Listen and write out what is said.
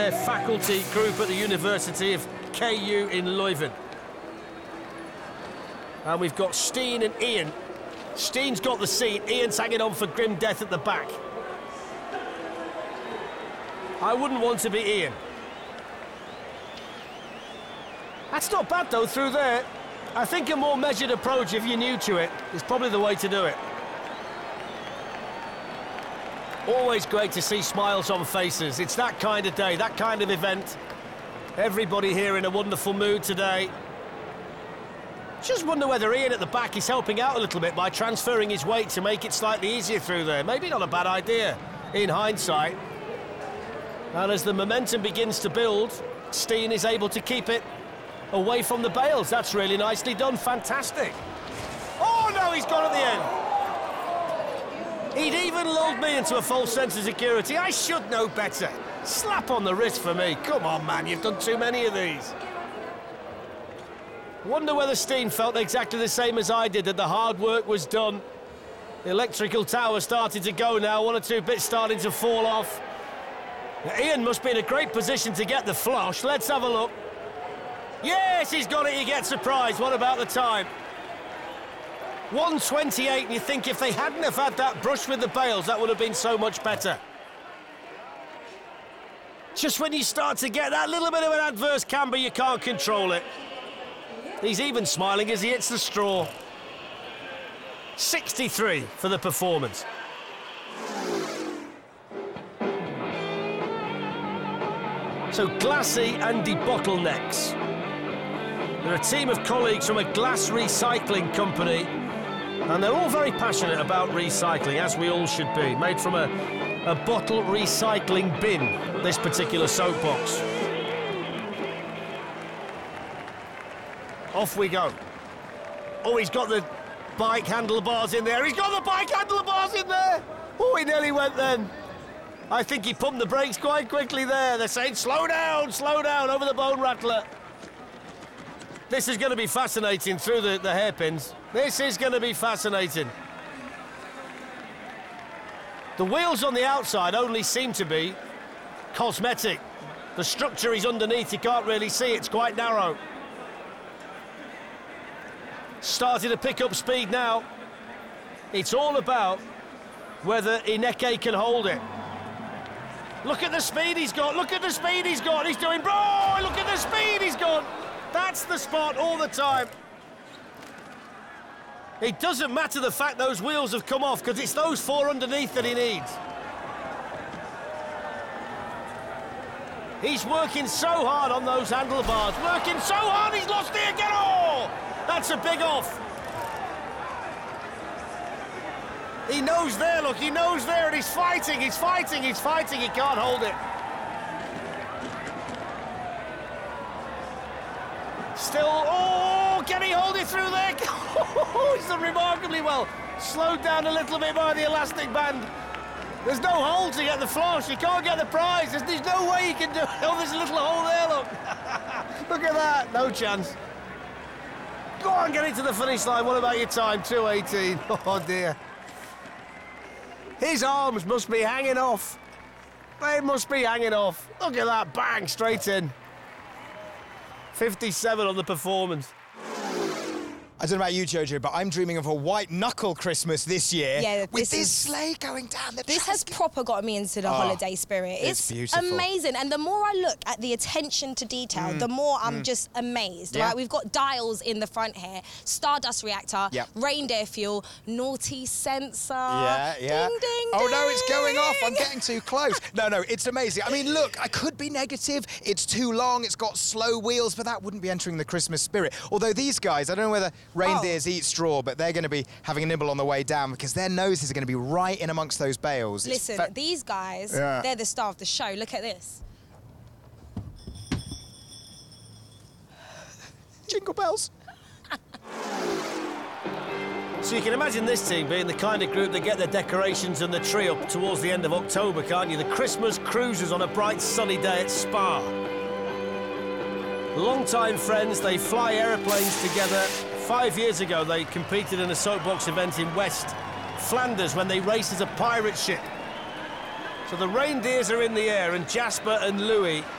their faculty group at the University of KU in Leuven. And we've got Steen and Ian. Steen's got the seat, Ian's hanging on for grim death at the back. I wouldn't want to be Ian. That's not bad though, through there. I think a more measured approach, if you're new to it, is probably the way to do it. Always great to see smiles on faces. It's that kind of day, that kind of event. Everybody here in a wonderful mood today. Just wonder whether Ian at the back is helping out a little bit by transferring his weight to make it slightly easier through there. Maybe not a bad idea, in hindsight. And as the momentum begins to build, Steen is able to keep it away from the bales. That's really nicely done, fantastic. Oh no, he's gone at the end. He'd even lulled me into a false sense of security. I should know better. Slap on the wrist for me. Come on, man, you've done too many of these. Wonder whether Steen felt exactly the same as I did, that the hard work was done. The electrical tower started to go now, one or two bits starting to fall off. Now, Ian must be in a great position to get the flush. Let's have a look. Yes, he's got it, he gets surprised. What about the time? 1:28, and you think if they hadn't have had that brush with the bales, that would have been so much better. Just when you start to get that little bit of an adverse camber, you can't control it. He's even smiling as he hits the straw. 63 for the performance. So Glassy and De Bottlenecks. They're a team of colleagues from a glass recycling company, and they're all very passionate about recycling, as we all should be. Made from a bottle recycling bin, this particular soapbox. Off we go. Oh, he's got the bike handlebars in there. He's got the bike handlebars in there. Oh, he nearly went then. I think he pumped the brakes quite quickly there. They're saying, slow down, over the bone rattler. This is going to be fascinating through the hairpins. This is going to be fascinating. The wheels on the outside only seem to be cosmetic. The structure is underneath, you can't really see, it's quite narrow. Starting to pick up speed now. It's all about whether Ineke can hold it. Look at the speed he's got, look at the speed he's got. He's doing, bro, look at the speed he's got. That's the spot all the time. It doesn't matter the fact those wheels have come off, because it's those four underneath that he needs. He's working so hard on those handlebars, working so hard, he's lost it again. Oh, that's a big off. He knows there, look, he knows there, and he's fighting, he can't hold it. Still, oh, can he hold it through there? Oh, he's done remarkably well. Slowed down a little bit by the elastic band. There's no hole to get the flush, you can't get the prize. There's no way you can do it. Oh, there's a little hole there, look. Look at that, no chance. Go on, get into the finish line. What about your time? 2:18. Oh, dear. His arms must be hanging off. They must be hanging off. Look at that, bang, straight in. 57 on the performance. I don't know about you, Jojo, but I'm dreaming of a white-knuckle Christmas this year. Yeah, with this sleigh going down the This has proper got me into the holiday spirit. It's beautiful. Amazing. And the more I look at the attention to detail, the more I'm just amazed. Yeah. Right? We've got dials in the front here, Stardust reactor, Yep. reindeer fuel, naughty sensor. Yeah. Ding, ding, Oh, no, ding. it's going off. I'm getting too close. No, it's amazing. I mean, look, I could be negative. It's too long. It's got slow wheels, but that wouldn't be entering the Christmas spirit. Although these guys, I don't know whether reindeers eat straw, but they're going to be having a nibble on the way down because their noses are going to be right in amongst those bales. Listen, these guys, they're the star of the show. Look at this. Jingle bells. So you can imagine this team being the kind of group that get their decorations and the tree up towards the end of October, can't you? The Christmas cruisers on a bright sunny day at Spa. Long-time friends, they fly aeroplanes together. 5 years ago, they competed in a soapbox event in West Flanders when they raced as a pirate ship. So the reindeers are in the air, and Jasper and Louis